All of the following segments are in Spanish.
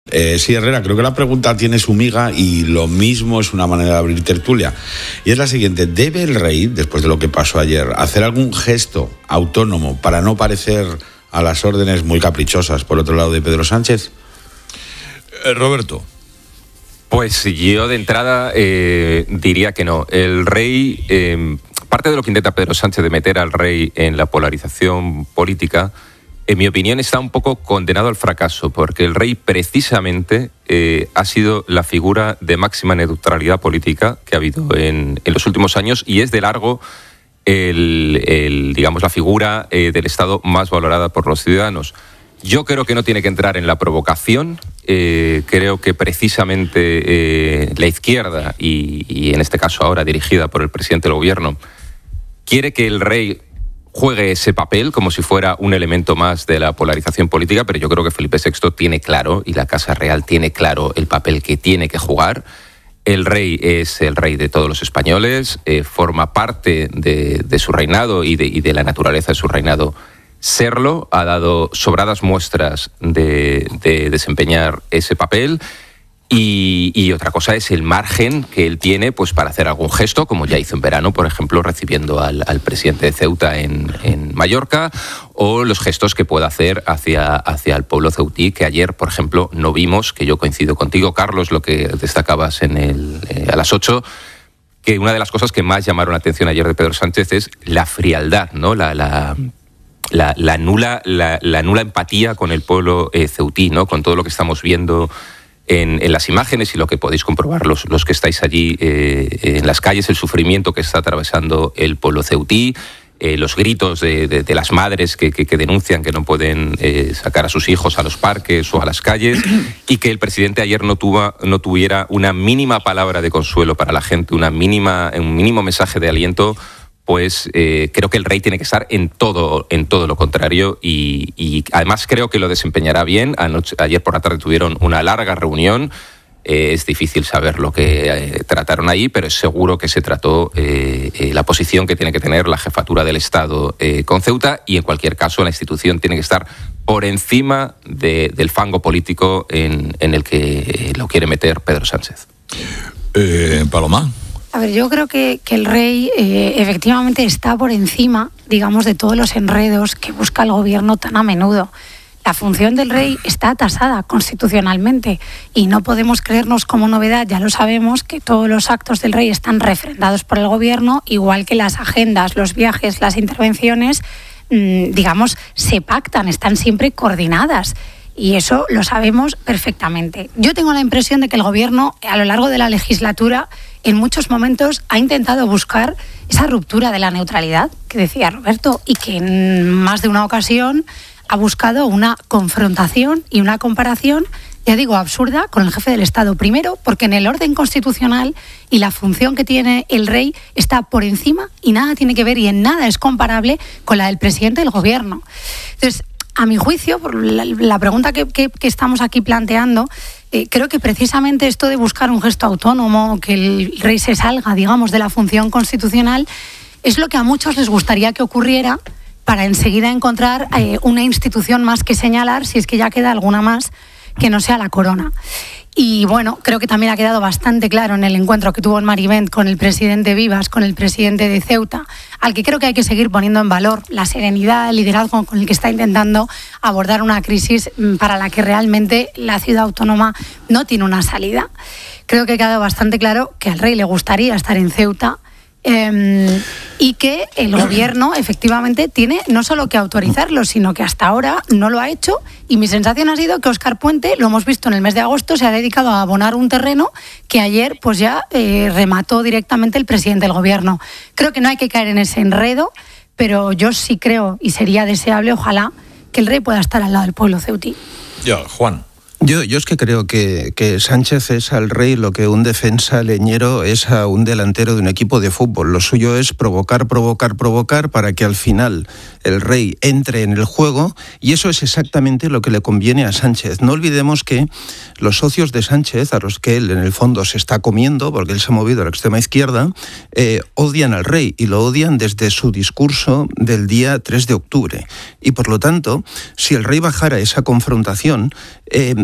Sí, Herrera, creo que la pregunta tiene su miga y lo mismo es una manera de abrir tertulia. Y es la siguiente: ¿debe el rey, después de lo que pasó ayer, hacer algún gesto autónomo para no parecer a las órdenes muy caprichosas, por otro lado, de Pedro Sánchez? Roberto. Pues yo de entrada diría que no. El rey, parte de lo que intenta Pedro Sánchez de meter al rey en la polarización política, en mi opinión, está un poco condenado al fracaso, porque el rey precisamente ha sido la figura de máxima neutralidad política que ha habido en los últimos años y es de largo digamos, la figura del Estado más valorada por los ciudadanos. Yo creo que no tiene que entrar en la provocación. Creo que precisamente la izquierda, y en este caso ahora dirigida por el presidente del gobierno, quiere que el rey juegue ese papel como si fuera un elemento más de la polarización política, pero yo creo que Felipe VI tiene claro, y la Casa Real tiene claro, el papel que tiene que jugar. El rey es el rey de todos los españoles, forma parte de su reinado y de la naturaleza de su reinado serlo. Ha dado sobradas muestras de desempeñar ese papel. Y otra cosa es el margen que él tiene pues para hacer algún gesto, como ya hizo en verano, por ejemplo, recibiendo al presidente de Ceuta en Mallorca, o los gestos que pueda hacer hacia el pueblo ceutí, que ayer, por ejemplo, no vimos, que yo coincido contigo, Carlos, lo que destacabas a las 8, que una de las cosas que más llamaron la atención ayer de Pedro Sánchez es la frialdad, ¿no? La nula empatía con el pueblo ceutí, ¿no? Con todo lo que estamos viendo en las imágenes y lo que podéis comprobar los que estáis allí en las calles, el sufrimiento que está atravesando el pueblo ceutí, los gritos de las madres que denuncian que no pueden sacar a sus hijos a los parques o a las calles, y que el presidente ayer no tuviera una mínima palabra de consuelo para la gente, un mínimo mensaje de aliento. Pues creo que el rey tiene que estar en todo lo contrario y además creo que lo desempeñará bien. Ayer por la tarde tuvieron una larga reunión. Es difícil saber lo que trataron ahí, pero es seguro que se trató la posición que tiene que tener la jefatura del Estado con Ceuta, y en cualquier caso la institución tiene que estar por encima del fango político en el que lo quiere meter Pedro Sánchez. Paloma. A ver, yo creo que el rey efectivamente está por encima, digamos, de todos los enredos que busca el gobierno tan a menudo. La función del rey está tasada constitucionalmente y no podemos creernos como novedad, ya lo sabemos, que todos los actos del rey están refrendados por el gobierno, igual que las agendas, los viajes, las intervenciones, digamos, se pactan, están siempre coordinadas. Y eso lo sabemos perfectamente. Yo tengo la impresión de que el gobierno, a lo largo de la legislatura, en muchos momentos ha intentado buscar esa ruptura de la neutralidad que decía Roberto, y que en más de una ocasión ha buscado una confrontación y una comparación, ya digo, absurda, con el jefe del Estado. Primero, porque en el orden constitucional y la función que tiene el rey está por encima y nada tiene que ver y en nada es comparable con la del presidente del gobierno. Entonces, a mi juicio, por la pregunta que estamos aquí planteando, creo que precisamente esto de buscar un gesto autónomo, que el rey se salga, digamos, de la función constitucional, es lo que a muchos les gustaría que ocurriera para enseguida encontrar una institución más que señalar, si es que ya queda alguna más que no sea la corona. Y bueno, creo que también ha quedado bastante claro en el encuentro que tuvo en Marivent con el presidente Vivas, con el presidente de Ceuta, al que creo que hay que seguir poniendo en valor la serenidad, el liderazgo con el que está intentando abordar una crisis para la que realmente la ciudad autónoma no tiene una salida. Creo que ha quedado bastante claro que al rey le gustaría estar en Ceuta, y que el gobierno efectivamente tiene no solo que autorizarlo, sino que hasta ahora no lo ha hecho, y mi sensación ha sido que Óscar Puente, lo hemos visto en el mes de agosto, se ha dedicado a abonar un terreno que ayer pues ya remató directamente el presidente del gobierno. Creo que no hay que caer en ese enredo, pero yo sí creo, y sería deseable, ojalá, que el rey pueda estar al lado del pueblo ceutí. Ya, Juan. Yo es que creo que Sánchez es al rey lo que un defensa leñero es a un delantero de un equipo de fútbol. Lo suyo es provocar para que al final el rey entre en el juego, y eso es exactamente lo que le conviene a Sánchez. No olvidemos que los socios de Sánchez, a los que él en el fondo se está comiendo, porque él se ha movido a la extrema izquierda, odian al rey, y lo odian desde su discurso del día 3 de octubre. Y por lo tanto, si el rey bajara esa confrontación,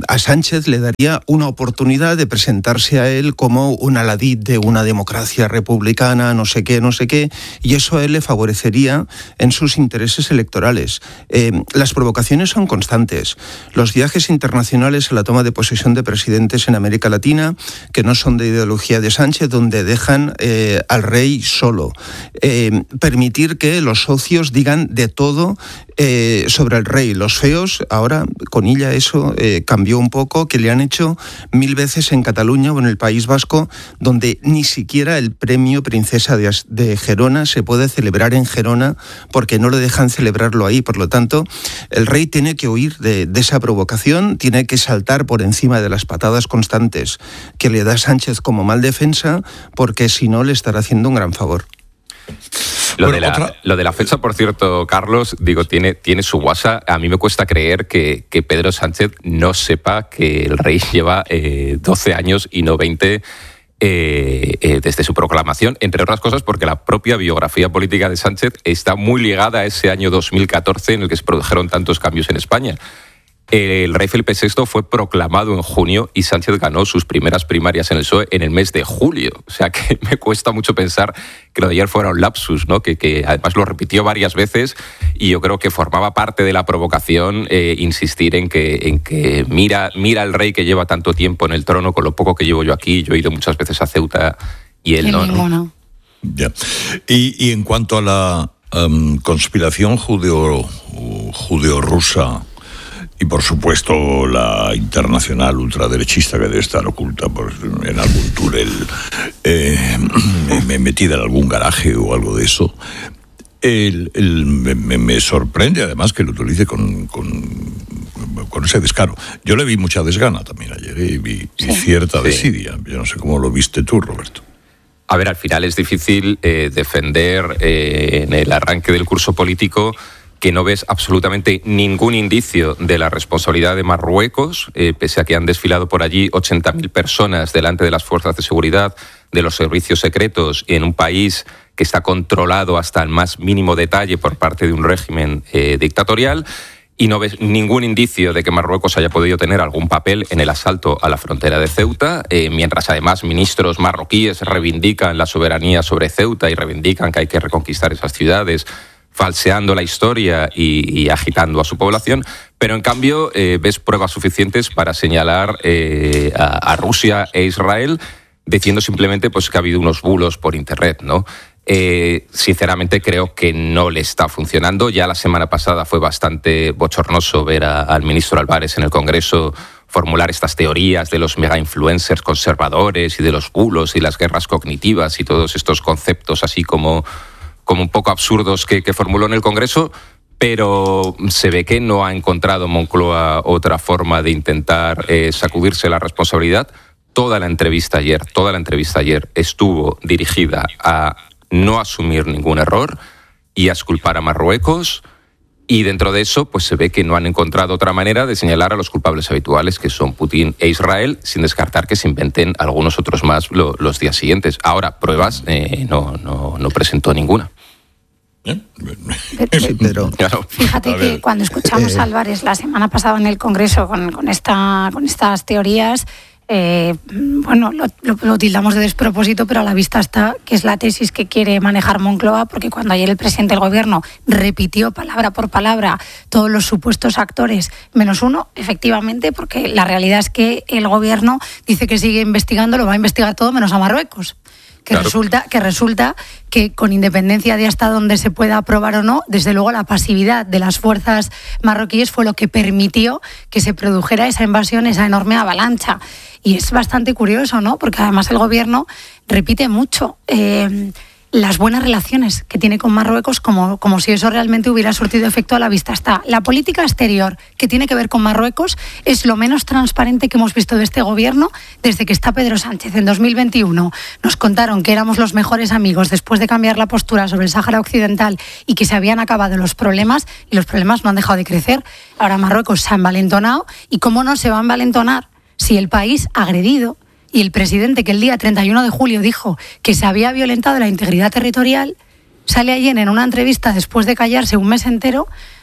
a Sánchez le daría una oportunidad de presentarse a él como un aladid de una democracia republicana, no sé qué, y eso a él le favorecería en sus intereses electorales. Las provocaciones son constantes. Los viajes internacionales a la toma de posesión de presidentes en América Latina, que no son de ideología de Sánchez, donde dejan al rey solo. Permitir que los socios digan de todo sobre el rey. Los feos, ahora con ella eso cambió un poco, que le han hecho 1000 veces en Cataluña o en el País Vasco, donde ni siquiera el premio Princesa de Gerona se puede celebrar en Gerona porque no le dejan celebrarlo ahí. Por lo tanto, el rey tiene que huir de esa provocación, tiene que saltar por encima de las patadas constantes que le da Sánchez como mal defensa, porque si no le estará haciendo un gran favor. Lo de la fecha, por cierto, Carlos, digo, tiene su guasa. A mí me cuesta creer que Pedro Sánchez no sepa que el rey lleva 12 años y no 20 desde su proclamación, entre otras cosas porque la propia biografía política de Sánchez está muy ligada a ese año 2014 en el que se produjeron tantos cambios en España. El rey Felipe VI fue proclamado en junio y Sánchez ganó sus primeras primarias en el PSOE en el mes de julio. O sea que me cuesta mucho pensar que lo de ayer fuera un lapsus, ¿no? Que además lo repitió varias veces y yo creo que formaba parte de la provocación insistir en que mira al rey que lleva tanto tiempo en el trono con lo poco que llevo yo aquí. Yo he ido muchas veces a Ceuta y él no. Ya. Y en cuanto a la conspiración judeo-rusa, y por supuesto la internacional ultraderechista que debe estar oculta en algún túnel, metida en algún garaje o algo de eso, me sorprende además que lo utilice con ese descaro. Yo le vi mucha desgana también ayer y vi cierta desidia. Yo no sé cómo lo viste tú, Roberto. A ver, al final es difícil defender en el arranque del curso político que no ves absolutamente ningún indicio de la responsabilidad de Marruecos, pese a que han desfilado por allí 80.000 personas delante de las fuerzas de seguridad, de los servicios secretos, en un país que está controlado hasta el más mínimo detalle por parte de un régimen dictatorial, y no ves ningún indicio de que Marruecos haya podido tener algún papel en el asalto a la frontera de Ceuta, mientras además ministros marroquíes reivindican la soberanía sobre Ceuta y reivindican que hay que reconquistar esas ciudades, falseando la historia y agitando a su población, pero en cambio ves pruebas suficientes para señalar a Rusia e Israel, diciendo simplemente pues, que ha habido unos bulos por Internet, ¿no? Sinceramente creo que no le está funcionando. Ya la semana pasada fue bastante bochornoso ver al ministro Álvarez en el Congreso formular estas teorías de los mega influencers conservadores y de los bulos y las guerras cognitivas y todos estos conceptos así como un poco absurdos que formuló en el Congreso, pero se ve que no ha encontrado Moncloa otra forma de intentar sacudirse la responsabilidad. Toda la entrevista ayer estuvo dirigida a no asumir ningún error y a exculpar a Marruecos, y dentro de eso pues se ve que no han encontrado otra manera de señalar a los culpables habituales, que son Putin e Israel, sin descartar que se inventen algunos otros más los días siguientes. Ahora, pruebas no presentó ninguna. Pero fíjate que cuando escuchamos a Álvarez la semana pasada en el Congreso con estas teorías, lo tildamos de despropósito, pero a la vista está que es la tesis que quiere manejar Moncloa, porque cuando ayer el presidente del gobierno repitió palabra por palabra todos los supuestos actores menos uno, efectivamente, porque la realidad es que el gobierno dice que sigue investigando, lo va a investigar todo menos a Marruecos. Claro. Resulta que con independencia de hasta dónde se pueda aprobar o no, desde luego la pasividad de las fuerzas marroquíes fue lo que permitió que se produjera esa invasión, esa enorme avalancha. Y es bastante curioso, ¿no? Porque además el gobierno repite mucho las buenas relaciones que tiene con Marruecos, como si eso realmente hubiera surtido efecto. A la vista está. La política exterior que tiene que ver con Marruecos es lo menos transparente que hemos visto de este gobierno desde que está Pedro Sánchez. En 2021 nos contaron que éramos los mejores amigos después de cambiar la postura sobre el Sáhara Occidental y que se habían acabado los problemas, y los problemas no han dejado de crecer. Ahora Marruecos se ha envalentonado, y ¿cómo no se va a envalentonar si el país agredido y el presidente, que el día 31 de julio dijo que se había violentado la integridad territorial, sale ayer en una entrevista, después de callarse un mes entero,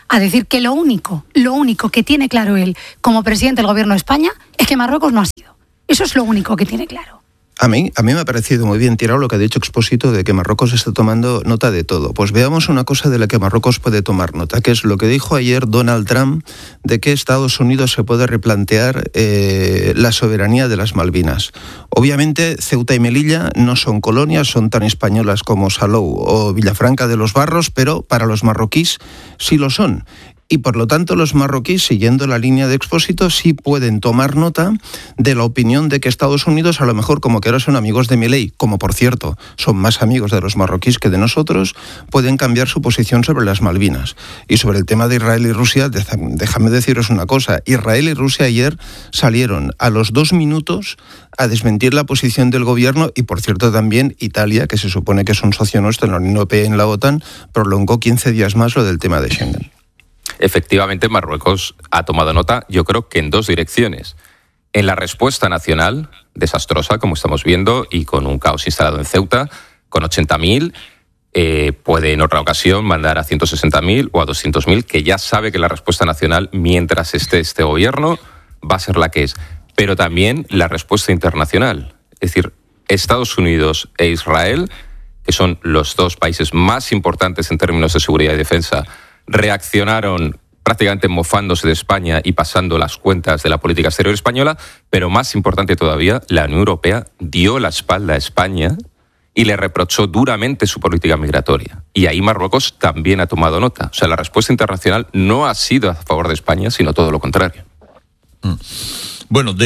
a decir que lo único que tiene claro él como presidente del gobierno de España es que Marruecos no ha sido. Eso es lo único que tiene claro. A mí me ha parecido muy bien tirado lo que ha dicho Expósito de que Marruecos está tomando nota de todo. Pues veamos una cosa de la que Marruecos puede tomar nota, que es lo que dijo ayer Donald Trump de que Estados Unidos se puede replantear la soberanía de las Malvinas. Obviamente Ceuta y Melilla no son colonias, son tan españolas como Salou o Villafranca de los Barros, pero para los marroquíes sí lo son. Y por lo tanto los marroquíes, siguiendo la línea de Expósito, sí pueden tomar nota de la opinión de que Estados Unidos, a lo mejor como que ahora son amigos de Milei, como por cierto son más amigos de los marroquíes que de nosotros, pueden cambiar su posición sobre las Malvinas. Y sobre el tema de Israel y Rusia, déjame deciros una cosa, Israel y Rusia ayer salieron a los 2 minutos a desmentir la posición del gobierno y, por cierto, también Italia, que se supone que es un socio nuestro en la Unión Europea y en la OTAN, prolongó 15 días más lo del tema de Schengen. Efectivamente, Marruecos ha tomado nota, yo creo que en 2 direcciones. En la respuesta nacional, desastrosa, como estamos viendo, y con un caos instalado en Ceuta, con 80.000, puede en otra ocasión mandar a 160.000 o a 200.000, que ya sabe que la respuesta nacional, mientras esté este gobierno, va a ser la que es. Pero también la respuesta internacional. Es decir, Estados Unidos e Israel, que son los 2 países más importantes en términos de seguridad y defensa, reaccionaron prácticamente mofándose de España y pasando las cuentas de la política exterior española, pero más importante todavía, la Unión Europea dio la espalda a España y le reprochó duramente su política migratoria. Y ahí Marruecos también ha tomado nota. O sea, la respuesta internacional no ha sido a favor de España, sino todo lo contrario. Bueno,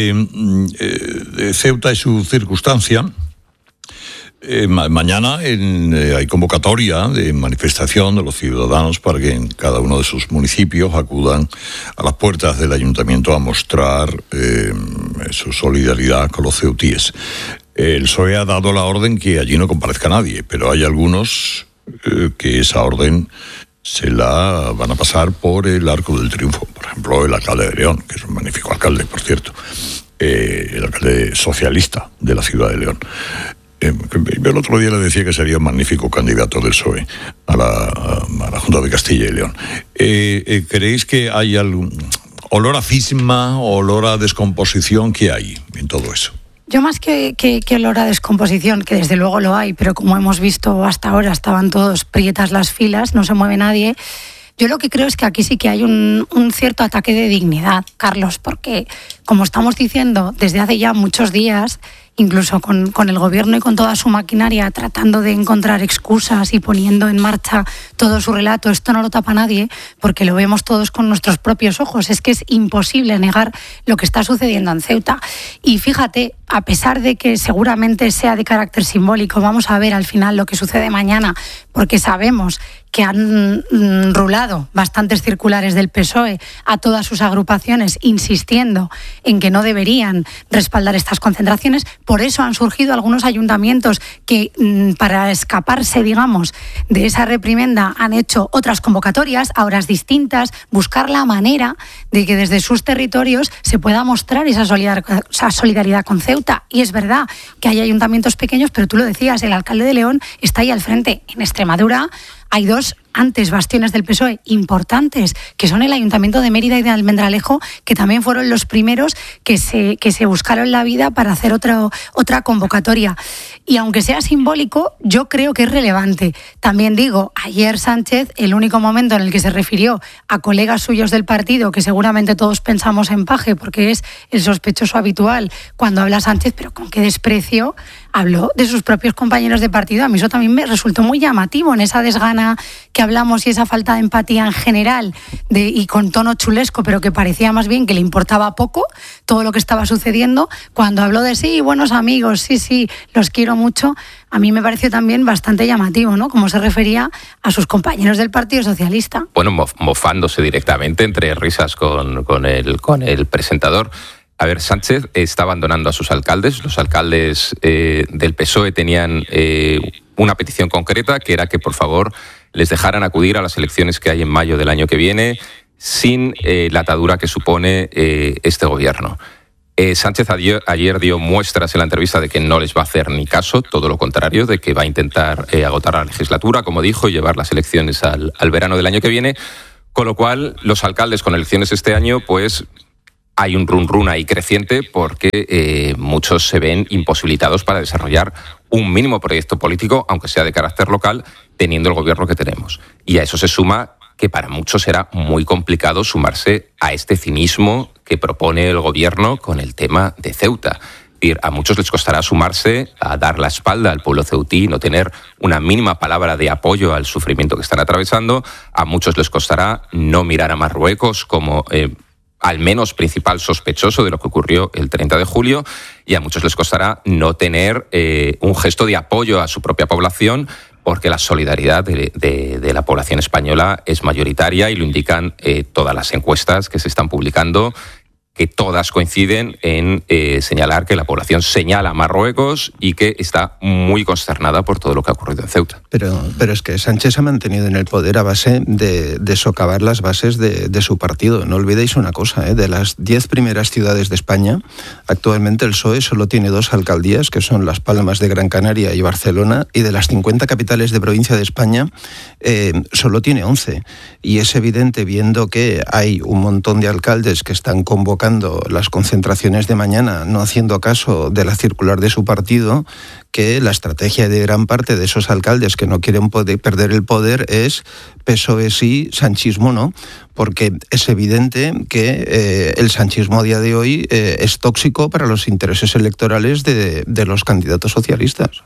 de Ceuta y su circunstancia, mañana hay convocatoria de manifestación de los ciudadanos para que en cada uno de sus municipios acudan a las puertas del ayuntamiento a mostrar su solidaridad con los ceutíes. El PSOE ha dado la orden que allí no comparezca nadie, pero hay algunos que esa orden se la van a pasar por el Arco del Triunfo. Por ejemplo, el alcalde de León, que es un magnífico alcalde, por cierto, el alcalde socialista de la ciudad de León. El otro día le decía que sería un magnífico candidato del PSOE a la Junta de Castilla y León. ¿Creéis que hay algún olor a cisma, olor a descomposición que hay en todo eso? Yo más que olor a descomposición, que desde luego lo hay, pero como hemos visto hasta ahora, estaban todos prietas las filas, no se mueve nadie. Yo lo que creo es que aquí sí que hay un cierto ataque de dignidad, Carlos, porque, como estamos diciendo desde hace ya muchos días, incluso con el gobierno y con toda su maquinaria tratando de encontrar excusas y poniendo en marcha todo su relato, esto no lo tapa nadie, porque lo vemos todos con nuestros propios ojos. Es que es imposible negar lo que está sucediendo en Ceuta. Y fíjate, a pesar de que seguramente sea de carácter simbólico, vamos a ver al final lo que sucede mañana, porque sabemos que han rulado bastantes circulares del PSOE a todas sus agrupaciones insistiendo en que no deberían respaldar estas concentraciones. Por eso han surgido algunos ayuntamientos que, para escaparse, digamos, de esa reprimenda, han hecho otras convocatorias a horas distintas, buscar la manera de que desde sus territorios se pueda mostrar esa solidaridad con Ceuta. Y es verdad que hay ayuntamientos pequeños, pero tú lo decías, el alcalde de León está ahí al frente. En Extremadura hay 2 bastiones del PSOE importantes, que son el Ayuntamiento de Mérida y de Almendralejo, que también fueron los primeros que se buscaron la vida para hacer otra convocatoria. Y aunque sea simbólico, yo creo que es relevante. También digo, ayer Sánchez, el único momento en el que se refirió a colegas suyos del partido, que seguramente todos pensamos en Paje, porque es el sospechoso habitual cuando habla Sánchez, pero con qué desprecio habló de sus propios compañeros de partido. A mí eso también me resultó muy llamativo, en esa desgana que hablamos y esa falta de empatía en general y con tono chulesco, pero que parecía más bien que le importaba poco todo lo que estaba sucediendo. Cuando habló de sí, buenos amigos, sí, los quiero mucho, a mí me pareció también bastante llamativo, ¿no? Cómo se refería a sus compañeros del Partido Socialista. Bueno, mofándose directamente entre risas con el presentador. A ver, Sánchez está abandonando a sus alcaldes. Los alcaldes del PSOE tenían una petición concreta, que era que, por favor, les dejaran acudir a las elecciones que hay en mayo del año que viene sin la atadura que supone este gobierno. Sánchez ayer dio muestras en la entrevista de que no les va a hacer ni caso, todo lo contrario, de que va a intentar agotar la legislatura, como dijo, y llevar las elecciones al verano del año que viene, Con lo cual, los alcaldes con elecciones este año, pues hay un run ahí creciente porque muchos se ven imposibilitados para desarrollar un mínimo proyecto político, aunque sea de carácter local, teniendo el gobierno que tenemos. Y a eso se suma que para muchos será muy complicado sumarse a este cinismo que propone el gobierno con el tema de Ceuta. A muchos les costará sumarse a dar la espalda al pueblo ceutí, no tener una mínima palabra de apoyo al sufrimiento que están atravesando. A muchos les costará no mirar a Marruecos como al menos principal sospechoso de lo que ocurrió el 30 de julio, y a muchos les costará no tener un gesto de apoyo a su propia población, porque la solidaridad de la población española es mayoritaria y lo indican todas las encuestas que se están publicando, que todas coinciden en señalar que la población señala a Marruecos y que está muy consternada por todo lo que ha ocurrido en Ceuta. Pero es que Sánchez se ha mantenido en el poder a base de socavar las bases de su partido. No olvidéis una cosa, de las 10 primeras ciudades de España, actualmente el PSOE solo tiene 2 alcaldías, que son Las Palmas de Gran Canaria y Barcelona, y de las 50 capitales de provincia de España, solo tiene 11. Y es evidente, viendo que hay un montón de alcaldes que están convocando las concentraciones de mañana, no haciendo caso de la circular de su partido, que la estrategia de gran parte de esos alcaldes que no quieren perder el poder es PSOE sí, sanchismo no, porque es evidente que el sanchismo a día de hoy es tóxico para los intereses electorales de los candidatos socialistas.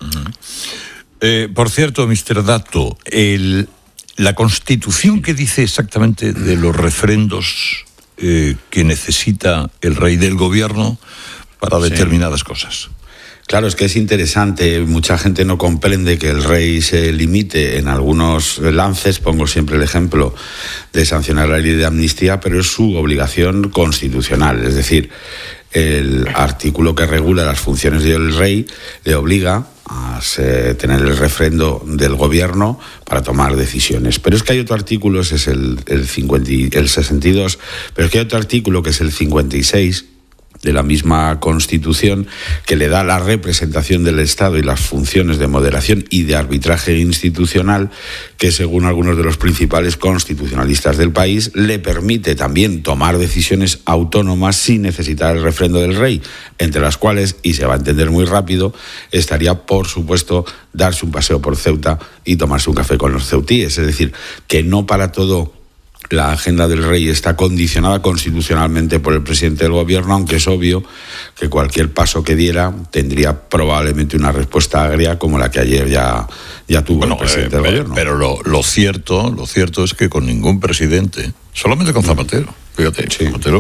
Por cierto, Mr. Dato, la Constitución, ¿qué dice exactamente de los refrendos que necesita el rey del gobierno para determinadas cosas? Claro, es que es interesante. Mucha gente no comprende que el rey se limite en algunos lances. Pongo siempre el ejemplo de sancionar la ley de amnistía, pero es su obligación constitucional. Es decir, el artículo que regula las funciones del rey le obliga a tener el refrendo del gobierno para tomar decisiones. Pero es que hay otro artículo, ese es el 62, pero es que hay otro artículo que es el 56 de la misma Constitución, que le da la representación del Estado y las funciones de moderación y de arbitraje institucional, que según algunos de los principales constitucionalistas del país le permite también tomar decisiones autónomas sin necesitar el refrendo del rey, entre las cuales, y se va a entender muy rápido, estaría, por supuesto, darse un paseo por Ceuta y tomarse un café con los ceutíes. Es decir, que no para todo la agenda del rey está condicionada constitucionalmente por el presidente del gobierno, aunque es obvio que cualquier paso que diera tendría probablemente una respuesta agria como la que ayer ya tuvo el presidente del gobierno. Pero lo cierto es que con ningún presidente, solamente con Zapatero, fíjate, sí. Zapatero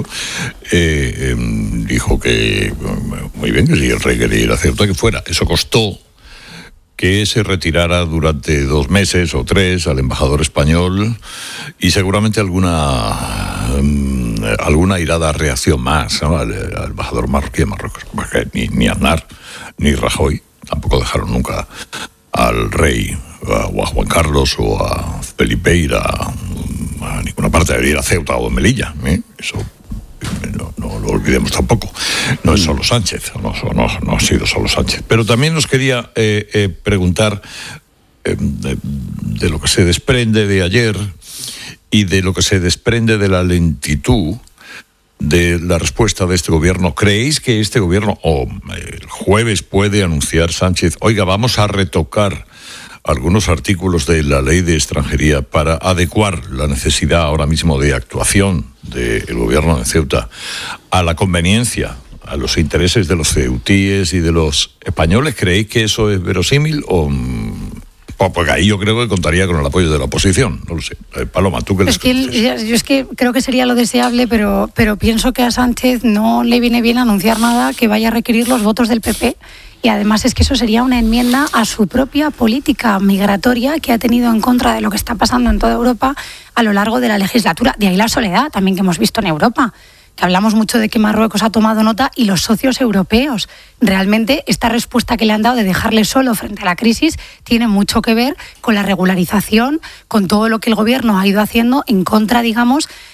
dijo que muy bien, que si el rey quería ir a Ceuta, que fuera. Eso costó que se retirara durante 2 meses o 3 al embajador español y seguramente alguna airada reacción más, ¿no? al embajador marroquí de Marruecos, porque ni Aznar ni Rajoy tampoco dejaron nunca al rey o a Juan Carlos o a Felipe ir a ninguna parte, de ir a Ceuta o a Melilla, eso no lo olvidemos tampoco. No es solo Sánchez, no ha sido solo Sánchez. Pero también nos quería preguntar de lo que se desprende de ayer y de lo que se desprende de la lentitud de la respuesta de este gobierno. ¿Creéis que este gobierno, el jueves, puede anunciar Sánchez, oiga, vamos a retocar algunos artículos de la ley de extranjería para adecuar la necesidad ahora mismo de actuación del gobierno de Ceuta a la conveniencia, a los intereses de los ceutíes y de los españoles? ¿Creéis que eso es verosímil o...? Porque ahí yo creo que contaría con el apoyo de la oposición, no lo sé. Paloma, ¿tú qué les crees? Yo es que creo que sería lo deseable, pero pienso que a Sánchez no le viene bien anunciar nada que vaya a requerir los votos del PP. Y además es que eso sería una enmienda a su propia política migratoria que ha tenido en contra de lo que está pasando en toda Europa a lo largo de la legislatura. De ahí la soledad también que hemos visto en Europa, que hablamos mucho de que Marruecos ha tomado nota y los socios europeos. Realmente esta respuesta que le han dado de dejarle solo frente a la crisis tiene mucho que ver con la regularización, con todo lo que el gobierno ha ido haciendo en contra, digamos,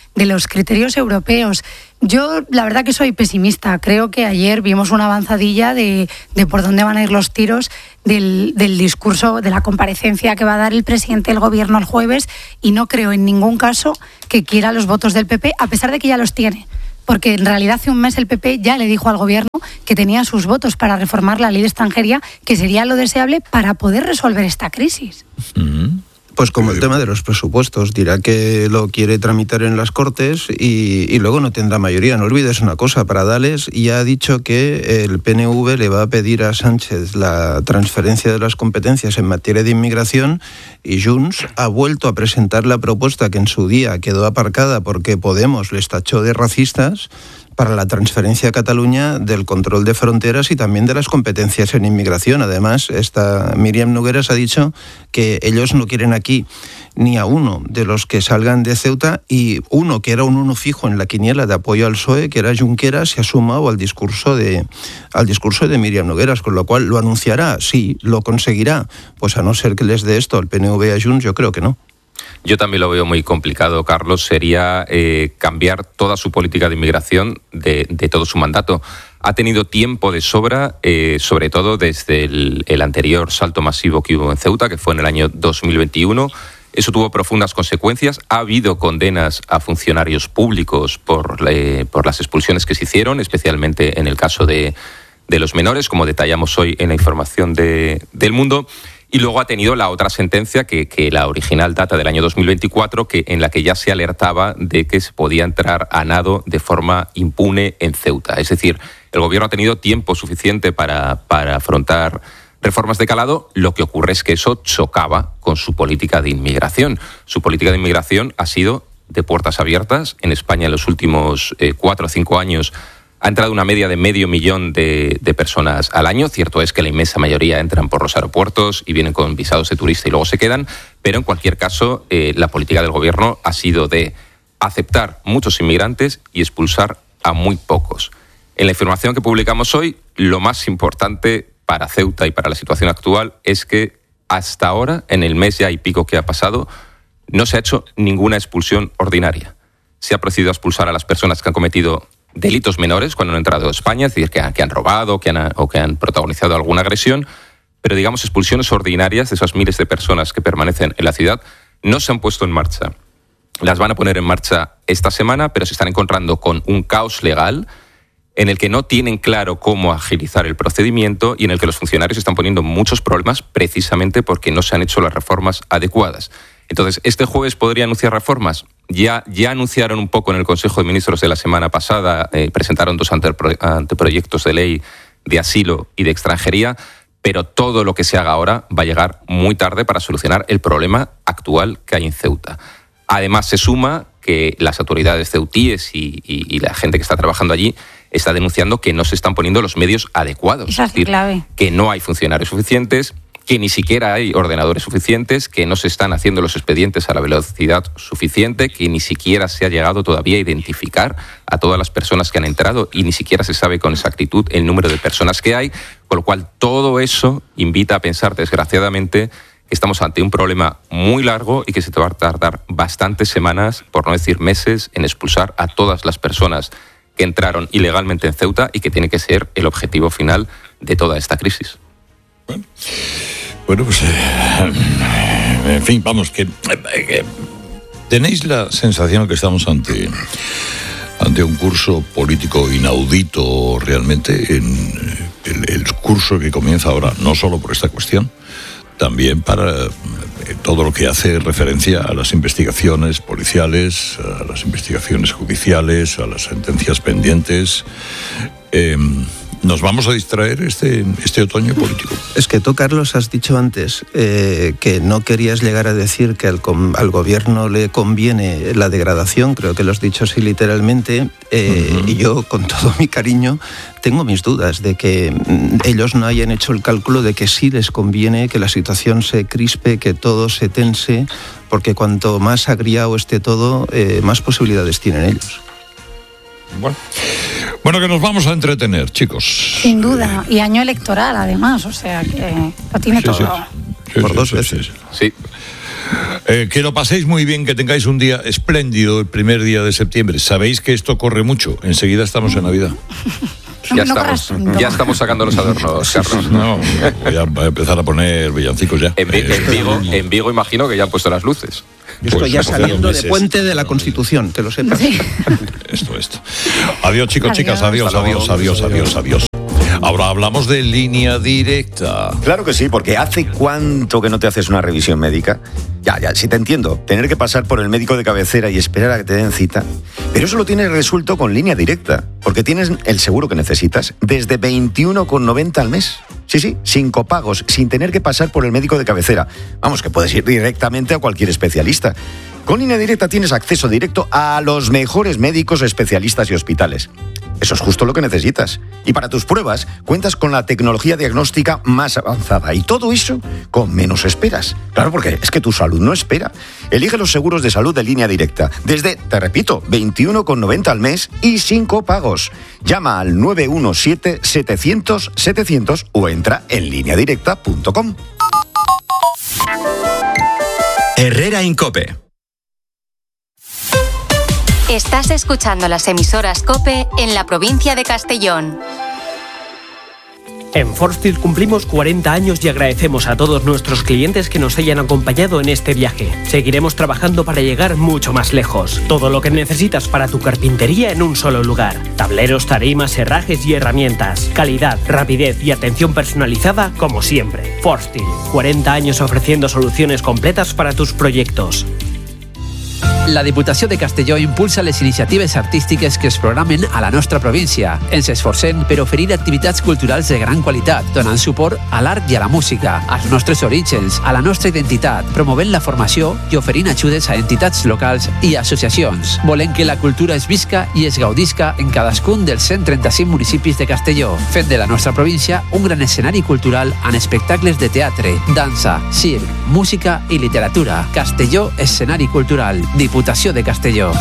de los criterios europeos. Yo la verdad que soy pesimista. Creo que ayer vimos una avanzadilla de por dónde van a ir los tiros del discurso, de la comparecencia que va a dar el presidente del gobierno el jueves, y no creo en ningún caso que quiera los votos del PP, a pesar de que ya los tiene. Porque en realidad hace un mes el PP ya le dijo al gobierno que tenía sus votos para reformar la ley de extranjería, que sería lo deseable para poder resolver esta crisis. Pues como el tema de los presupuestos, dirá que lo quiere tramitar en las Cortes y luego no tendrá mayoría. No olvides una cosa, Pradales ya ha dicho que el PNV le va a pedir a Sánchez la transferencia de las competencias en materia de inmigración, y Junts ha vuelto a presentar la propuesta que en su día quedó aparcada porque Podemos les tachó de racistas, para la transferencia a Cataluña del control de fronteras y también de las competencias en inmigración. Además, Míriam Nogueras ha dicho que ellos no quieren aquí ni a uno de los que salgan de Ceuta, y uno que era un uno fijo en la quiniela de apoyo al PSOE, que era Junqueras, se ha sumado al discurso de Míriam Nogueras, con lo cual lo anunciará, sí, lo conseguirá. Pues a no ser que les dé esto al PNV a Junts, yo creo que no. Yo también lo veo muy complicado, Carlos. Sería cambiar toda su política de inmigración de todo su mandato. Ha tenido tiempo de sobra, sobre todo desde el anterior salto masivo que hubo en Ceuta, que fue en el año 2021. Eso tuvo profundas consecuencias. Ha habido condenas a funcionarios públicos por las expulsiones que se hicieron, especialmente en el caso de los menores, como detallamos hoy en la información del Mundo. Y luego ha tenido la otra sentencia, que la original data del año 2024, en la que ya se alertaba de que se podía entrar a nado de forma impune en Ceuta. Es decir, el gobierno ha tenido tiempo suficiente para afrontar reformas de calado. Lo que ocurre es que eso chocaba con su política de inmigración. Su política de inmigración ha sido de puertas abiertas. En España en los últimos 4 o 5 años ha entrado una media de 500.000 de personas al año. Cierto es que la inmensa mayoría entran por los aeropuertos y vienen con visados de turista y luego se quedan, pero en cualquier caso la política del gobierno ha sido de aceptar muchos inmigrantes y expulsar a muy pocos. En la información que publicamos hoy, lo más importante para Ceuta y para la situación actual es que hasta ahora, en el mes ya y pico que ha pasado, no se ha hecho ninguna expulsión ordinaria. Se ha procedido a expulsar a las personas que han cometido delitos menores cuando han entrado a España, es decir, que han robado o que han protagonizado alguna agresión, pero digamos expulsiones ordinarias de esas miles de personas que permanecen en la ciudad no se han puesto en marcha. Las van a poner en marcha esta semana, pero se están encontrando con un caos legal en el que no tienen claro cómo agilizar el procedimiento y en el que los funcionarios están poniendo muchos problemas precisamente porque no se han hecho las reformas adecuadas. Entonces, ¿este jueves podría anunciar reformas? Ya anunciaron un poco en el Consejo de Ministros de la semana pasada, presentaron 2 anteproyectos de ley de asilo y de extranjería, pero todo lo que se haga ahora va a llegar muy tarde para solucionar el problema actual que hay en Ceuta. Además, se suma que las autoridades ceutíes y la gente que está trabajando allí está denunciando que no se están poniendo los medios adecuados. Esa es clave. Que no hay funcionarios suficientes, que ni siquiera hay ordenadores suficientes, que no se están haciendo los expedientes a la velocidad suficiente, que ni siquiera se ha llegado todavía a identificar a todas las personas que han entrado y ni siquiera se sabe con exactitud el número de personas que hay, con lo cual todo eso invita a pensar, desgraciadamente, que estamos ante un problema muy largo y que se va a tardar bastantes semanas, por no decir meses, en expulsar a todas las personas que entraron ilegalmente en Ceuta y que tiene que ser el objetivo final de toda esta crisis. Bueno, pues en fin, vamos, que tenéis la sensación que estamos ante un curso político inaudito realmente, en el curso que comienza ahora, no solo por esta cuestión, también para todo lo que hace referencia a las investigaciones policiales, a las investigaciones judiciales, a las sentencias pendientes. ¿Nos vamos a distraer este otoño político? Es que tú, Carlos, has dicho antes que no querías llegar a decir que al gobierno le conviene la degradación, creo que lo has dicho así literalmente, y yo, con todo mi cariño, tengo mis dudas de que ellos no hayan hecho el cálculo de que sí les conviene que la situación se crispe, que todo se tense, porque cuanto más agriado esté todo, más posibilidades tienen ellos. Bueno, que nos vamos a entretener, chicos. Sin duda, y año electoral además, o sea que lo tiene todo. Por 2 veces. Sí. Que lo paséis muy bien, que tengáis un día espléndido el primer día de septiembre. Sabéis que esto corre mucho. Enseguida estamos en Navidad. Ya estamos sacando los adornos, Carlos. No, voy a empezar a poner villancicos ya. En Vigo imagino que ya han puesto las luces. Yo estoy ya saliendo de Puente de la Constitución, que lo sepas. Sí. Esto. Adiós, chicos, chicas. Adiós. Ahora hablamos de Línea Directa. Claro que sí, porque ¿hace cuánto que no te haces una revisión médica? Ya, sí te entiendo. Tener que pasar por el médico de cabecera y esperar a que te den cita. Pero eso lo tienes resuelto con Línea Directa, porque tienes el seguro que necesitas desde 21,90 al mes. Sí, sin copagos, sin tener que pasar por el médico de cabecera. Vamos, que puedes ir directamente a cualquier especialista. Con Línea Directa tienes acceso directo a los mejores médicos, especialistas y hospitales. Eso es justo lo que necesitas. Y para tus pruebas, cuentas con la tecnología diagnóstica más avanzada. Y todo eso con menos esperas. Claro, porque es que tu salud no espera. Elige los seguros de salud de Línea Directa. Desde, te repito, 21,90 al mes y sin copagos. Llama al 917-700-700 o entra en lineadirecta.com. Herrera en COPE. Estás escuchando las emisoras COPE en la provincia de Castellón. En Forstil cumplimos 40 años y agradecemos a todos nuestros clientes que nos hayan acompañado en este viaje. Seguiremos trabajando para llegar mucho más lejos. Todo lo que necesitas para tu carpintería en un solo lugar. Tableros, tarimas, herrajes y herramientas. Calidad, rapidez y atención personalizada como siempre. Forstil, 40 años ofreciendo soluciones completas para tus proyectos. La Diputació de Castelló impulsa les iniciatives artístiques que es programen a la nostra província. Ens esforcem per oferir activitats culturals de gran qualitat, donant suport a l'art i a la música, als nostres orígens, a la nostra identitat, promovent la formació i oferint ajudes a entitats locals i associacions. Volem que la cultura es visca i es gaudisca en cadascun dels 135 municipis de Castelló, fent de la nostra província un gran escenari cultural amb espectacles de teatre, dansa, circ, música i literatura. Castelló, escenari cultural. Diputació de Castelló.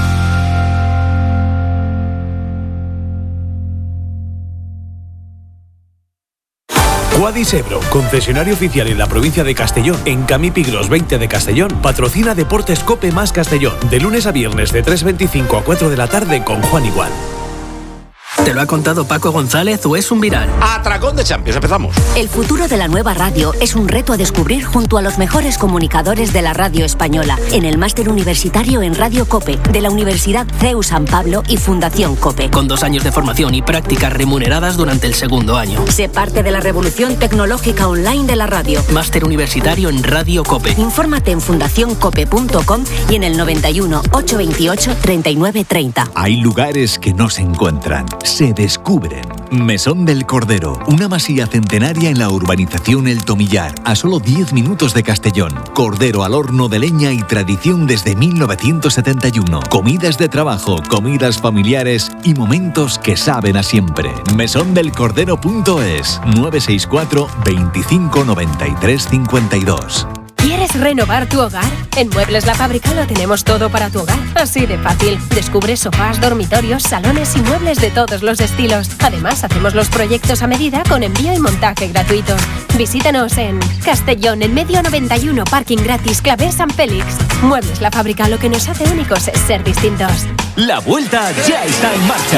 Quadis Ebro, concesionario oficial en la provincia de Castellón, en Camipigros 20 de Castellón, patrocina Deportes COPE más Castellón, de lunes a viernes de 3:25 a 4 de la tarde con Juan Igual. ¿Te lo ha contado Paco González o es un viral? Atracón de Champions, empezamos. El futuro de la nueva radio es un reto a descubrir junto a los mejores comunicadores de la radio española en el máster universitario en Radio COPE de la Universidad CEU San Pablo y Fundación COPE. Con 2 años de formación y prácticas remuneradas durante el segundo año. Sé parte de la revolución tecnológica online de la radio. Máster universitario en Radio COPE. Infórmate en fundacioncope.com y en el 91 828 3930. Hay lugares que no se encuentran, se descubren. Mesón del Cordero, una masía centenaria en la urbanización El Tomillar, a solo 10 minutos de Castellón. Cordero al horno de leña y tradición desde 1971. Comidas de trabajo, comidas familiares y momentos que saben a siempre. mesondelcordero.es 964 25 93 52. ¿Quieres renovar tu hogar? En Muebles La Fábrica lo tenemos todo para tu hogar. Así de fácil. Descubre sofás, dormitorios, salones y muebles de todos los estilos. Además, hacemos los proyectos a medida con envío y montaje gratuito. Visítanos en Castellón, en Medio 91, parking gratis, Clavé San Félix. Muebles La Fábrica, lo que nos hace únicos es ser distintos. La vuelta ya está en marcha.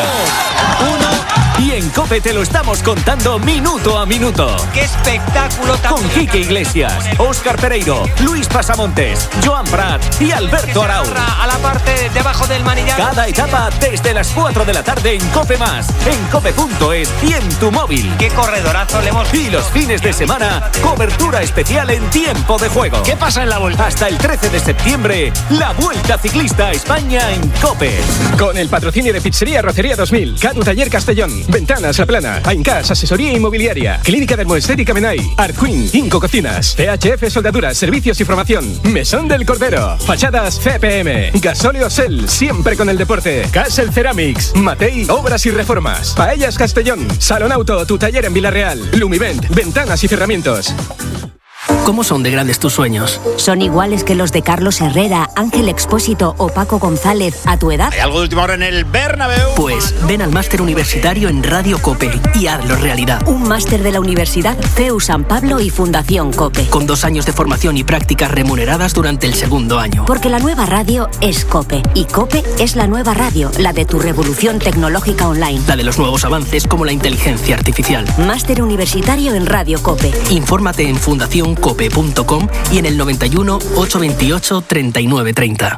Y en COPE te lo estamos contando minuto a minuto. ¡Qué espectáculo tan! Con Quique Iglesias, Óscar Pereiro, Luis Pasamontes, Joan Prat y Alberto Arau. A la parte de abajo del manillar. Cada etapa desde las 4 de la tarde en COPE+, en cope.es y en tu móvil. ¡Qué corredorazo le hemos! Y los fines de semana, cobertura especial en tiempo de juego. ¿Qué pasa en la vuelta? Hasta el 13 de septiembre, la Vuelta Ciclista a España en COPE. Con el patrocinio de Pizzería Rocería 2000, Cadu Taller Castellón, Ventanas La Plana, Aincas Asesoría Inmobiliaria, Clínica Dermoestética Menai, Arquin, Inco Cocinas, PHF Soldaduras, Servicios y Formación, Mesón del Cordero, Fachadas CPM, Gasóleo Sel, siempre con el deporte, Castle Ceramics, Matei Obras y Reformas, Paellas Castellón, Salón Auto, tu taller en Villarreal, Lumivent, Ventanas y Cerramientos. ¿Cómo son de grandes tus sueños? ¿Son iguales que los de Carlos Herrera, Ángel Expósito o Paco González a tu edad? ¿Hay algo de última hora en el Bernabéu? Pues ven al máster universitario en Radio COPE y hazlo realidad. Un máster de la Universidad CEU San Pablo y Fundación COPE. Con 2 años de formación y prácticas remuneradas durante el segundo año. Porque la nueva radio es COPE. Y COPE es la nueva radio, la de tu revolución tecnológica online. La de los nuevos avances como la inteligencia artificial. Máster universitario en Radio COPE. Infórmate en fundacioncope.com y en el 91 828 3930.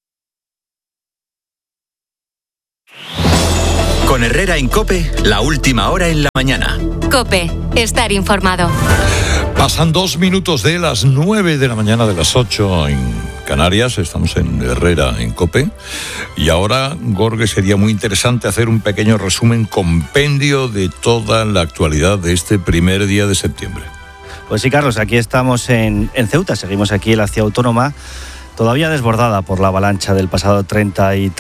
Con Herrera en COPE, la última hora en la mañana. COPE, estar informado. Pasan 2 minutos de las 9 de la mañana, de las 8 en Canarias. Estamos en Herrera en COPE. Y ahora, Gorge, sería muy interesante hacer un pequeño resumen, compendio de toda la actualidad de este primer día de septiembre. Pues sí, Carlos, aquí estamos en Ceuta, seguimos aquí en la ciudad autónoma, todavía desbordada por la avalancha del pasado 30 y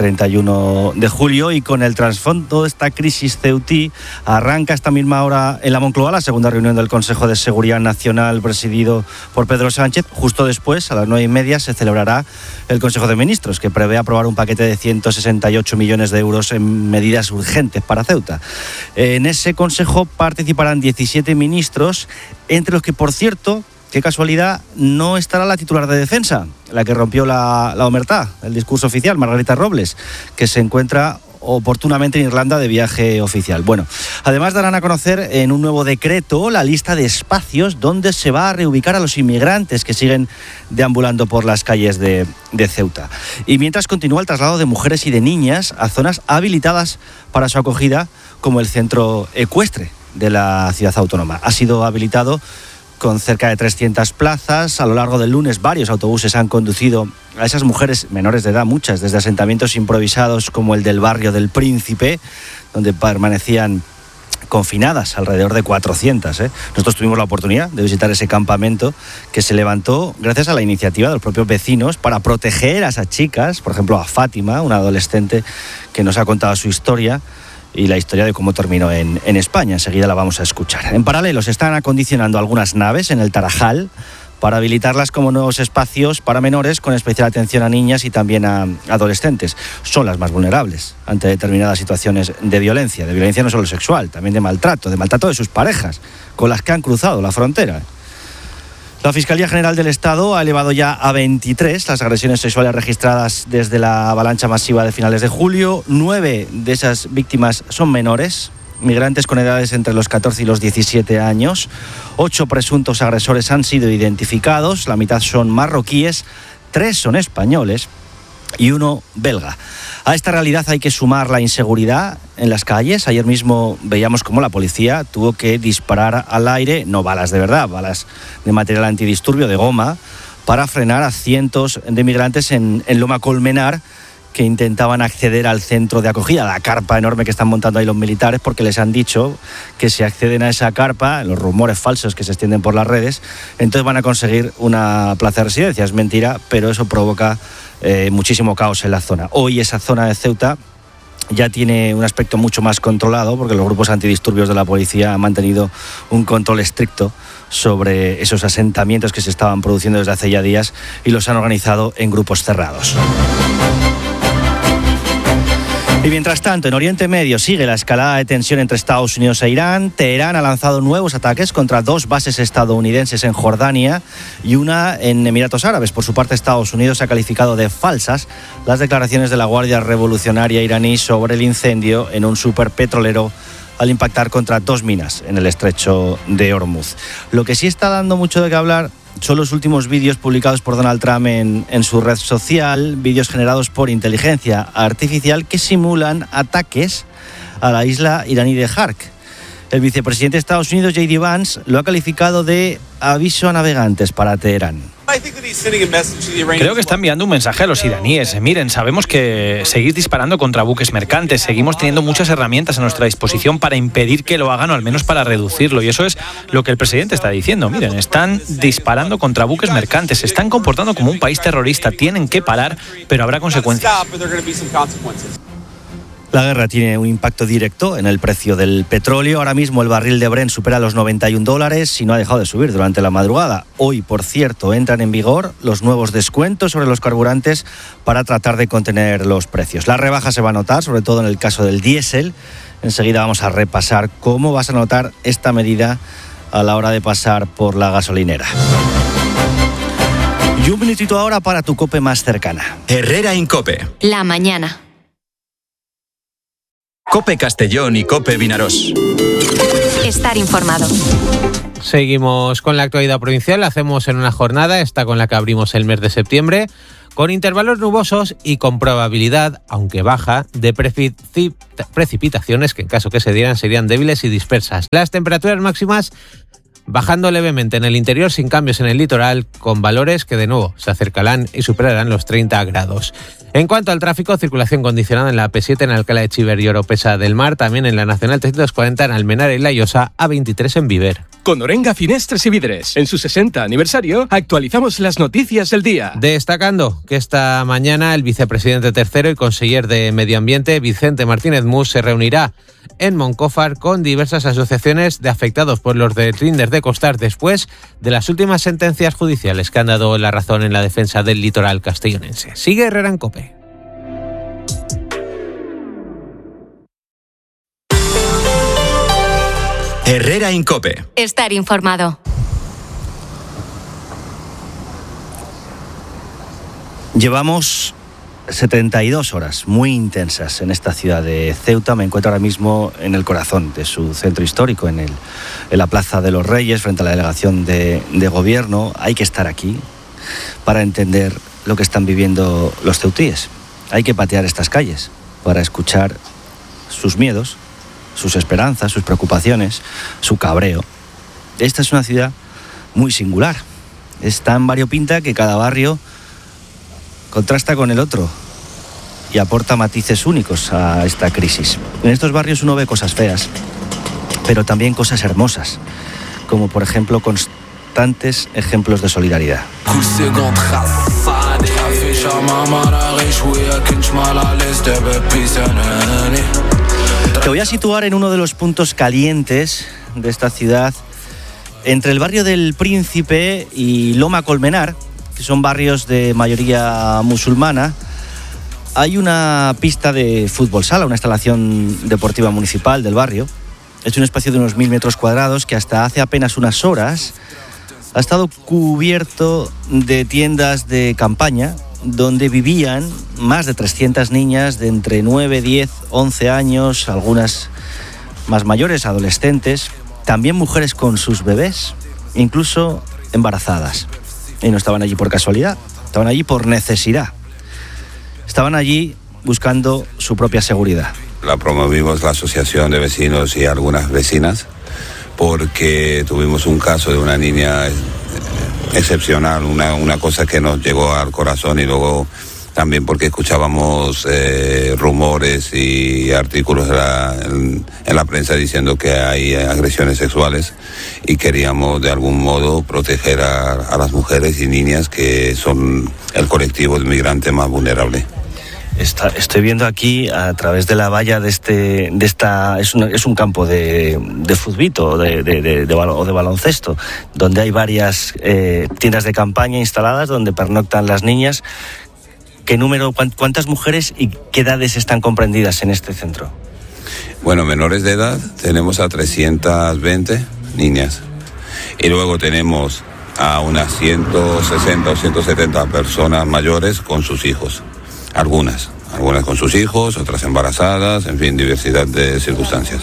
31 de julio, y con el trasfondo de esta crisis ceutí arranca esta misma hora en la Moncloa la segunda reunión del Consejo de Seguridad Nacional presidido por Pedro Sánchez. Justo después, a las 9:30, se celebrará el Consejo de Ministros, que prevé aprobar un paquete de 168 millones de euros en medidas urgentes para Ceuta. En ese Consejo participarán 17 ministros, entre los que, por cierto, qué casualidad, no estará la titular de Defensa, la que rompió la omertá, el discurso oficial, Margarita Robles, que se encuentra oportunamente en Irlanda de viaje oficial. Bueno, además darán a conocer en un nuevo decreto la lista de espacios donde se va a reubicar a los inmigrantes que siguen deambulando por las calles de Ceuta. Y mientras continúa el traslado de mujeres y de niñas a zonas habilitadas para su acogida, como el centro ecuestre de la ciudad autónoma. Ha sido habilitado con cerca de 300 plazas. A lo largo del lunes, varios autobuses han conducido a esas mujeres menores de edad, muchas, desde asentamientos improvisados como el del barrio del Príncipe, donde permanecían confinadas, alrededor de 400. Nosotros tuvimos la oportunidad de visitar ese campamento que se levantó gracias a la iniciativa de los propios vecinos para proteger a esas chicas, por ejemplo a Fátima, una adolescente que nos ha contado su historia y la historia de cómo terminó en España. Enseguida la vamos a escuchar. En paralelo, se están acondicionando algunas naves en el Tarajal para habilitarlas como nuevos espacios para menores, con especial atención a niñas y también a adolescentes. Son las más vulnerables ante determinadas situaciones de violencia no solo sexual, también de maltrato de sus parejas, con las que han cruzado la frontera. La Fiscalía General del Estado ha elevado ya a 23 las agresiones sexuales registradas desde la avalancha masiva de finales de julio. 9 de esas víctimas son menores, migrantes con edades entre los 14 y los 17 años. 8 presuntos agresores han sido identificados, la mitad son marroquíes, 3 son españoles y 1 belga. A esta realidad hay que sumar la inseguridad en las calles. Ayer mismo veíamos cómo la policía tuvo que disparar al aire, no balas de verdad, balas de material antidisturbio, de goma, para frenar a cientos de migrantes en Loma Colmenar, que intentaban acceder al centro de acogida, la carpa enorme que están montando ahí los militares, porque les han dicho que si acceden a esa carpa, los rumores falsos que se extienden por las redes, entonces van a conseguir una plaza de residencia. Es mentira, pero eso provoca muchísimo caos en la zona. Hoy esa zona de Ceuta ya tiene un aspecto mucho más controlado, porque los grupos antidisturbios de la policía han mantenido un control estricto sobre esos asentamientos que se estaban produciendo desde hace ya días y los han organizado en grupos cerrados. Y mientras tanto, en Oriente Medio sigue la escalada de tensión entre Estados Unidos e Irán. Teherán ha lanzado nuevos ataques contra 2 bases estadounidenses en Jordania y una en Emiratos Árabes. Por su parte, Estados Unidos ha calificado de falsas las declaraciones de la Guardia Revolucionaria iraní sobre el incendio en un superpetrolero al impactar contra 2 minas en el estrecho de Hormuz. Lo que sí está dando mucho de qué hablar son los últimos vídeos publicados por Donald Trump en su red social, vídeos generados por inteligencia artificial que simulan ataques a la isla iraní de Hark. El vicepresidente de Estados Unidos, J.D. Vance, lo ha calificado de aviso a navegantes para Teherán. Creo que está enviando un mensaje a los iraníes. Miren, sabemos que seguís disparando contra buques mercantes, seguimos teniendo muchas herramientas a nuestra disposición para impedir que lo hagan o al menos para reducirlo. Y eso es lo que el presidente está diciendo. Miren, están disparando contra buques mercantes, se están comportando como un país terrorista, tienen que parar, pero habrá consecuencias. La guerra tiene un impacto directo en el precio del petróleo. Ahora mismo el barril de Brent supera los $91 y no ha dejado de subir durante la madrugada. Hoy, por cierto, entran en vigor los nuevos descuentos sobre los carburantes para tratar de contener los precios. La rebaja se va a notar, sobre todo en el caso del diésel. Enseguida vamos a repasar cómo vas a notar esta medida a la hora de pasar por la gasolinera. Y un minutito ahora para tu COPE más cercana. Herrera Incope. La mañana. COPE Castellón y COPE Vinarós. Estar informado. Seguimos con la actualidad provincial, la hacemos en una jornada, esta con la que abrimos el mes de septiembre, con intervalos nubosos y con probabilidad, aunque baja, de precipitaciones que en caso que se dieran serían débiles y dispersas. Las temperaturas máximas bajando levemente en el interior sin cambios en el litoral, con valores que de nuevo se acercarán y superarán los 30 grados. En cuanto al tráfico, circulación condicionada en la AP7 en Alcalá de Chiver y Oropesa del Mar, también en la Nacional 340 en Almenara y La Llosa, A23 en Viver. Con Orenga Finestres y Vidres, en su 60 aniversario, actualizamos las noticias del día. Destacando que esta mañana el vicepresidente tercero y conseller de Medio Ambiente, Vicente Martínez Mus, se reunirá en Moncófar con diversas asociaciones de afectados por los deslinders de costar después de las últimas sentencias judiciales que han dado la razón en la defensa del litoral castellonense. Sigue Herrera en COPE. Herrera Incope. Estar informado. Llevamos 72 horas muy intensas en esta ciudad de Ceuta. Me encuentro ahora mismo en el corazón de su centro histórico, en la Plaza de los Reyes, frente a la delegación de gobierno. Hay que estar aquí para entender lo que están viviendo los ceutíes. Hay que patear estas calles para escuchar sus miedos, sus esperanzas, sus preocupaciones, su cabreo. Esta es una ciudad muy singular. Es tan variopinta que cada barrio contrasta con el otro y aporta matices únicos a esta crisis. En estos barrios uno ve cosas feas, pero también cosas hermosas, como por ejemplo constantes ejemplos de solidaridad. Te voy a situar en uno de los puntos calientes de esta ciudad, entre el barrio del Príncipe y Loma Colmenar, que son barrios de mayoría musulmana. Hay una pista de fútbol sala, una instalación deportiva municipal del barrio. Es un espacio de unos 1000 metros cuadrados que hasta hace apenas unas horas ha estado cubierto de tiendas de campaña donde vivían más de 300 niñas de entre 9, 10, 11 años, algunas más mayores, adolescentes, también mujeres con sus bebés, incluso embarazadas. Y no estaban allí por casualidad, estaban allí por necesidad. Estaban allí buscando su propia seguridad. La promovimos la asociación de vecinos y algunas vecinas porque tuvimos un caso de una niña excepcional, una cosa que nos llegó al corazón, y luego también porque escuchábamos rumores y artículos en la prensa diciendo que hay agresiones sexuales, y queríamos de algún modo proteger a las mujeres y niñas que son el colectivo de migrantes más vulnerable. Estoy viendo aquí a través de la valla de esta es un campo de futbito o de baloncesto, donde hay varias tiendas de campaña instaladas donde pernoctan las niñas. ¿Qué número, cuántas mujeres y qué edades están comprendidas en este centro? Bueno, menores de edad tenemos a 320 niñas, y luego tenemos a unas 160 o 170 personas mayores con sus hijos. Algunas con sus hijos, otras embarazadas, en fin, diversidad de circunstancias.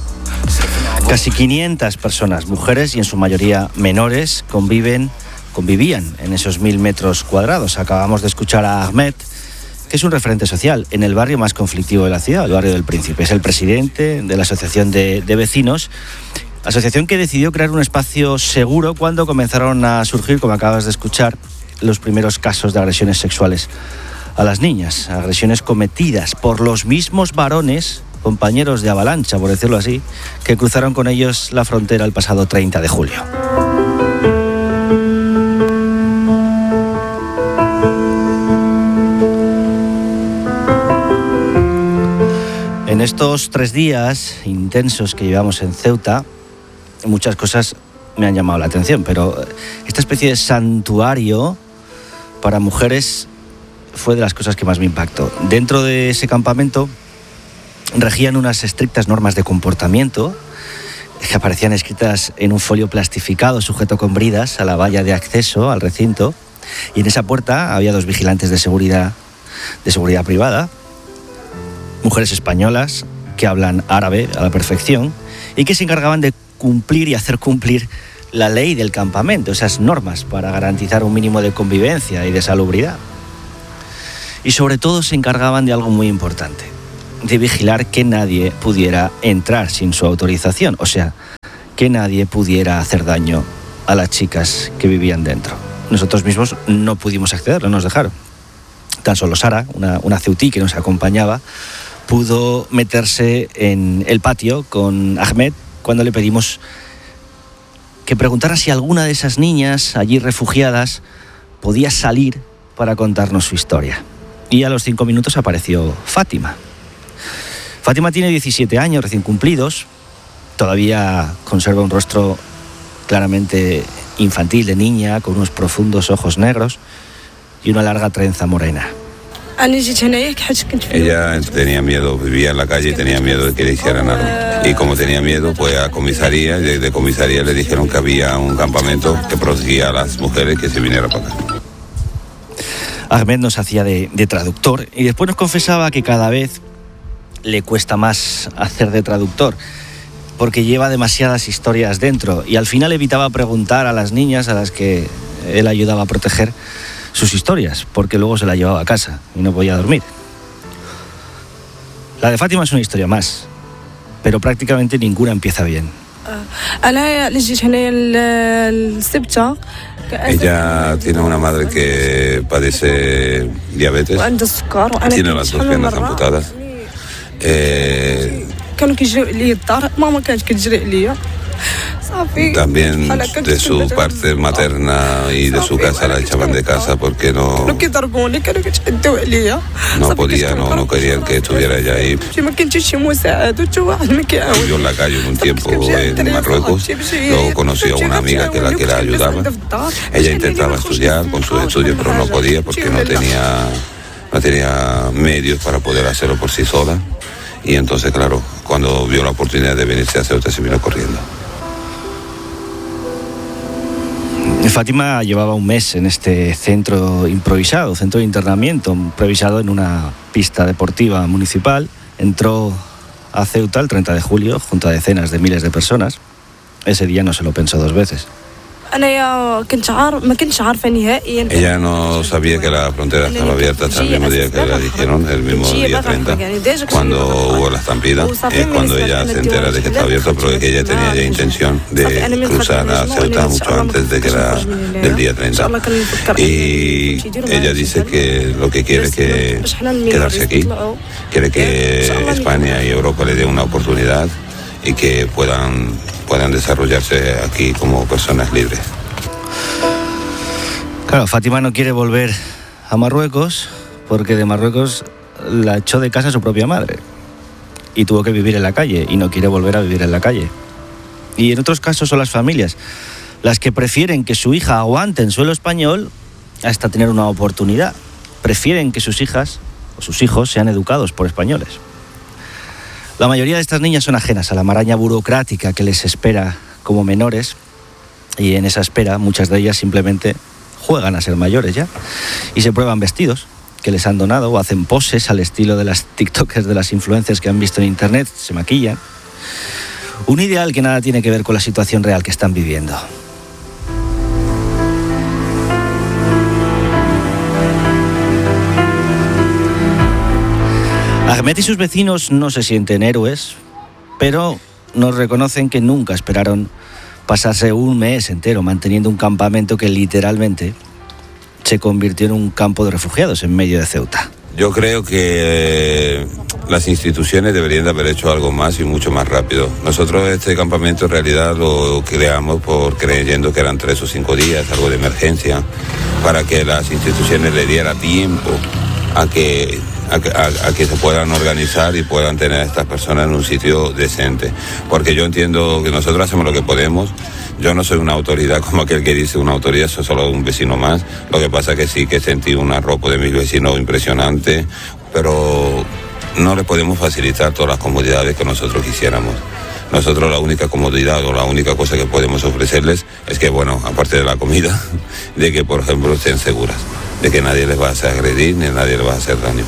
Casi 500 personas, mujeres y en su mayoría menores, convivían en esos 1000 metros cuadrados. Acabamos de escuchar a Ahmed, que es un referente social en el barrio más conflictivo de la ciudad, el barrio del Príncipe. Es el presidente de la asociación de vecinos, asociación que decidió crear un espacio seguro cuando comenzaron a surgir, como acabas de escuchar, los primeros casos de agresiones sexuales a las niñas, agresiones cometidas por los mismos varones, compañeros de avalancha, por decirlo así, que cruzaron con ellos la frontera el pasado 30 de julio. En estos 3 días intensos que llevamos en Ceuta, muchas cosas me han llamado la atención, pero esta especie de santuario para mujeres fue de las cosas que más me impactó. Dentro de ese campamento regían unas estrictas normas de comportamiento que aparecían escritas en un folio plastificado sujeto con bridas a la valla de acceso al recinto, y en esa puerta había 2 vigilantes de seguridad privada, mujeres españolas que hablan árabe a la perfección y que se encargaban de cumplir y hacer cumplir la ley del campamento, esas normas para garantizar un mínimo de convivencia y de salubridad. Y sobre todo se encargaban de algo muy importante, de vigilar que nadie pudiera entrar sin su autorización, o sea, que nadie pudiera hacer daño a las chicas que vivían dentro. Nosotros mismos no pudimos acceder, no nos dejaron. Tan solo Sara, una ceutí que nos acompañaba, pudo meterse en el patio con Ahmed cuando le pedimos que preguntara si alguna de esas niñas allí refugiadas podía salir para contarnos su historia. Y a los 5 minutos apareció Fátima. Fátima tiene 17 años recién cumplidos, todavía conserva un rostro claramente infantil de niña, con unos profundos ojos negros y una larga trenza morena. Ella tenía miedo, vivía en la calle y tenía miedo de que le hicieran algo. Y como tenía miedo, pues a comisaría, y de comisaría le dijeron que había un campamento que protegía a las mujeres que se vinieran para acá. Ahmed nos hacía de traductor y después nos confesaba que cada vez le cuesta más hacer de traductor porque lleva demasiadas historias dentro, y al final evitaba preguntar a las niñas a las que él ayudaba a proteger sus historias, porque luego se la llevaba a casa y no podía dormir. La de Fátima es una historia más, pero prácticamente ninguna empieza bien. Ella tiene una madre que padece diabetes, tiene las 2 piernas amputadas. También de su parte materna y de su casa la echaban de casa porque no podía, no querían que estuviera ella ahí. Vivió en la calle un tiempo en Marruecos, luego conoció a una amiga que la ayudaba. Ella intentaba estudiar con sus estudios, pero no podía porque no tenía medios para poder hacerlo por sí sola. Y entonces, claro, cuando vio la oportunidad de venirse a Ceuta, se vino corriendo. Fátima llevaba un mes en este centro improvisado, centro de internamiento, improvisado en una pista deportiva municipal. Entró a Ceuta el 30 de julio junto a decenas de miles de personas. Ese día no se lo pensó 2 veces. Ella no sabía que la frontera estaba abierta hasta el mismo día que la dijeron, el mismo día 30, cuando hubo la estampida. Es cuando ella se entera de que está abierto, pero que ella tenía ya intención de cruzar a Ceuta mucho antes de que del día 30. Y ella dice que lo que quiere es que quedarse aquí, quiere que España y Europa le dé una oportunidad y que puedan desarrollarse aquí como personas libres. Claro, Fátima no quiere volver a Marruecos porque de Marruecos la echó de casa su propia madre y tuvo que vivir en la calle, y no quiere volver a vivir en la calle. Y en otros casos son las familias las que prefieren que su hija aguante en suelo español hasta tener una oportunidad. Prefieren que sus hijas o sus hijos sean educados por españoles. La mayoría de estas niñas son ajenas a la maraña burocrática que les espera como menores, y en esa espera muchas de ellas simplemente juegan a ser mayores ya y se prueban vestidos que les han donado o hacen poses al estilo de las tiktokers, de las influencers que han visto en internet, se maquillan. Un ideal que nada tiene que ver con la situación real que están viviendo. Ahmed y sus vecinos no se sienten héroes, pero nos reconocen que nunca esperaron pasarse un mes entero manteniendo un campamento que literalmente se convirtió en un campo de refugiados en medio de Ceuta. Yo creo que las instituciones deberían de haber hecho algo más y mucho más rápido. Nosotros este campamento en realidad lo creamos creyendo que eran 3 o 5 días, algo de emergencia, para que las instituciones le diera tiempo a que a que se puedan organizar y puedan tener a estas personas en un sitio decente. Porque yo entiendo que nosotros hacemos lo que podemos. Yo no soy una autoridad como aquel que dice una autoridad, soy solo un vecino más. Lo que pasa es que sí que sentí un arropo de mis vecinos impresionante, pero no le podemos facilitar todas las comodidades que nosotros quisiéramos. Nosotros la única comodidad o la única cosa que podemos ofrecerles es que, bueno, aparte de la comida, de que, por ejemplo, estén seguras, de que nadie les va a hacer agredir ni nadie les va a hacer daño.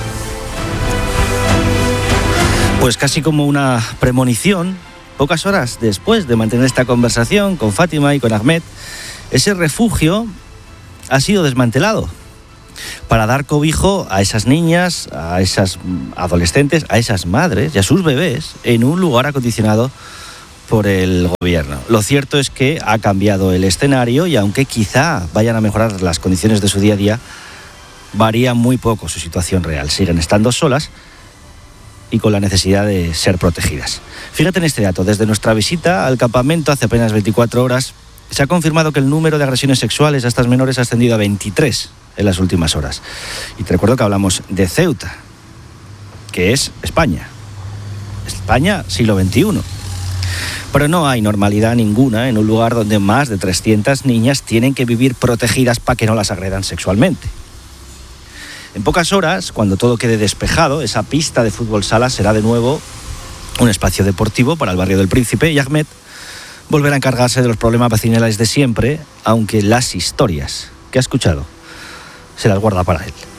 Pues casi como una premonición, pocas horas después de mantener esta conversación con Fátima y con Ahmed, ese refugio ha sido desmantelado para dar cobijo a esas niñas, a esas adolescentes, a esas madres y a sus bebés en un lugar acondicionado por el gobierno. Lo cierto es que ha cambiado el escenario y aunque quizá vayan a mejorar las condiciones de su día a día, varía muy poco su situación real. Siguen estando solas y con la necesidad de ser protegidas. Fíjate en este dato, desde nuestra visita al campamento hace apenas 24 horas, se ha confirmado que el número de agresiones sexuales a estas menores ha ascendido a 23 en las últimas horas. Y te recuerdo que hablamos de Ceuta, que es España. España, siglo XXI. Pero no hay normalidad ninguna en un lugar donde más de 300 niñas tienen que vivir protegidas para que no las agredan sexualmente. En pocas horas, cuando todo quede despejado, esa pista de fútbol sala será de nuevo un espacio deportivo para el barrio del Príncipe y Ahmed volverá a encargarse de los problemas vecinales de siempre, aunque las historias que ha escuchado se las guarda para él.